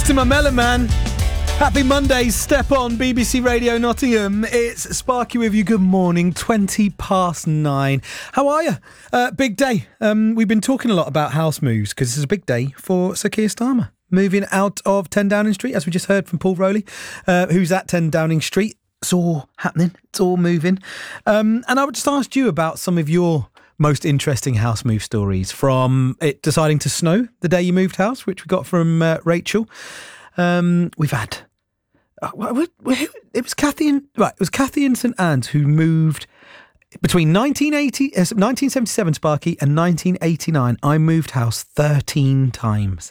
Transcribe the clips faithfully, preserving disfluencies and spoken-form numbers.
Lifting my melon, man. Happy Monday, step on B B C Radio Nottingham. It's Sparky with you. Good morning, twenty past nine. How are you? Uh, big day. Um, we've been talking a lot about house moves because this is a big day for Sir Keir Starmer. Moving out of ten Downing Street, as we just heard from Paul Rowley, uh, who's at ten Downing Street. It's all happening. It's all moving. Um, and I would just ask you about some of your most interesting house move stories, from it deciding to snow the day you moved house, which we got from uh, Rachel. Um, we've had uh, it was Kathy and right. It was Kathy in St Anne's who moved between nineteen eighty, uh, nineteen seventy-seven, Sparky, and nineteen eighty-nine. I moved house thirteen times.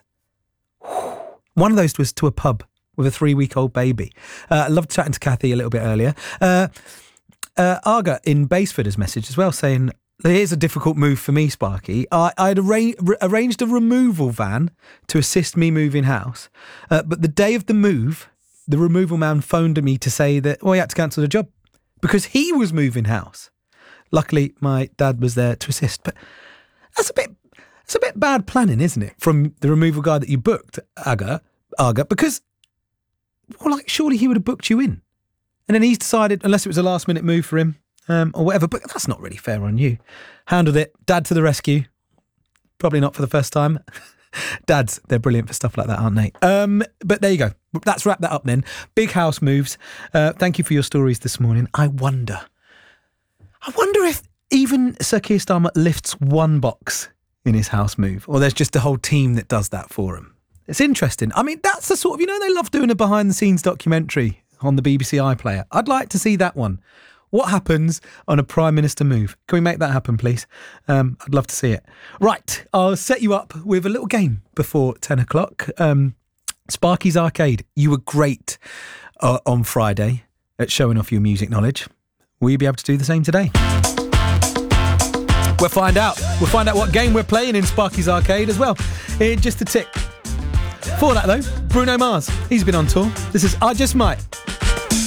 One of those was to a pub with a three-week-old baby. Uh, I loved chatting to Kathy a little bit earlier. Uh, uh, Arga in Baseford has messaged as well, saying, here's a difficult move for me, Sparky. I, I'd arra- r- arranged a removal van to assist me moving house. Uh, but the day of the move, the removal man phoned me to say that, well, he had to cancel the job because he was moving house. Luckily, my dad was there to assist. But that's a bit it's a bit bad planning, isn't it, from the removal guy that you booked, Aga, Aga, because, well, like, surely he would have booked you in. And then he's decided, unless it was a last-minute move for him, Um, or whatever, but that's not really fair on you. Handled it. Dad to the rescue. Probably not for the first time. Dads, they're brilliant for stuff like that, aren't they? Um, but there you go. Let's wrap that up then. Big house moves. Uh, thank you for your stories this morning. I wonder, I wonder if even Sir Keir Starmer lifts one box in his house move, or there's just a whole team that does that for him. It's interesting. I mean, that's the sort of, you know, they love doing a behind-the-scenes documentary on the B B C iPlayer. I'd like to see that one. What happens on a Prime Minister move? Can we make that happen, please? Um, I'd love to see it. Right, I'll set you up with a little game before ten o'clock. Um, Sparky's Arcade. You were great uh, on Friday at showing off your music knowledge. Will you be able to do the same today? We'll find out. We'll find out what game we're playing in Sparky's Arcade as well in just a tick. For that, though, Bruno Mars. He's been on tour. This is I Just Might.